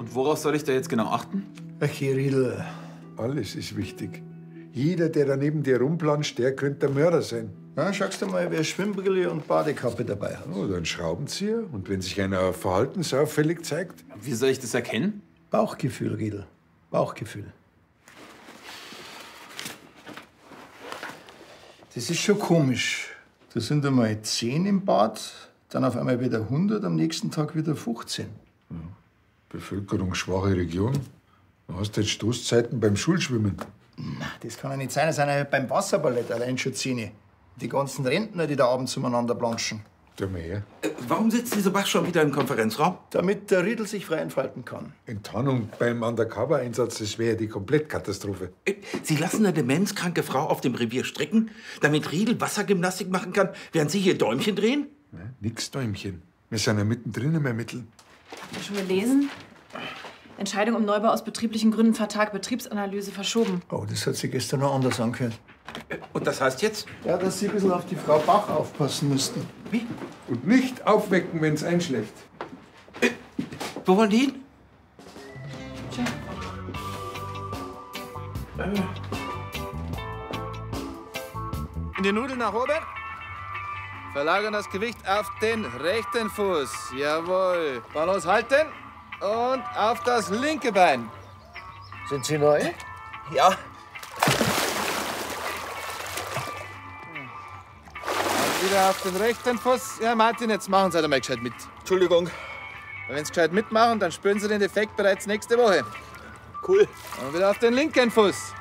Und worauf soll ich da jetzt genau achten? Ach, Riedl, Alles ist wichtig. Jeder, der da neben dir rumplanscht, der könnte der Mörder sein. na, schaust du mal, wer Schwimmbrille und Badekappe dabei hat. Oder ein Schraubenzieher. Und wenn sich einer verhaltensauffällig zeigt? Wie soll ich das erkennen? Bauchgefühl, Riedl. Bauchgefühl. Das ist schon komisch. Da sind einmal 10 im Bad, dann auf einmal wieder 100, am nächsten Tag wieder 15. Bevölkerungsschwache Region. Du hast jetzt Stoßzeiten beim Schulschwimmen. Na, das kann ja nicht sein. Das sind ja beim Wasserballett allein schon 10. Die ganzen Rentner, die da abends umeinander planschen. Der Meer. Warum sitzt dieser Bach schon wieder im Konferenzraum? Damit der Riedl sich frei entfalten kann. Enttarnung beim Undercover-Einsatz, das wäre die Komplettkatastrophe. Sie lassen eine demenzkranke Frau auf dem Revier stricken, damit Riedl Wassergymnastik machen kann, während Sie hier Däumchen drehen? Ne? Nix Däumchen. Wir sind ja mittendrin im Ermitteln. Habt ihr schon gelesen? Entscheidung um Neubau aus betrieblichen Gründen vertagt, Betriebsanalyse verschoben. Oh, das hat sich gestern noch anders angehört. Und das heißt jetzt? Ja, dass Sie ein bisschen auf die Frau Bach aufpassen müssten. Wie? Und nicht aufwecken, wenn's einschläft. Wo wollen die hin? In die Nudeln nach oben. Verlagern das Gewicht auf den rechten Fuß. Jawohl. Balance halten. Und auf das linke Bein. Sind Sie neu? Ja. Und wieder auf den rechten Fuß. Ja, Martin, jetzt machen Sie halt mal gescheit mit. Entschuldigung. Wenn Sie gescheit mitmachen, dann spüren Sie den Effekt bereits nächste Woche. Cool. Und wieder auf den linken Fuß.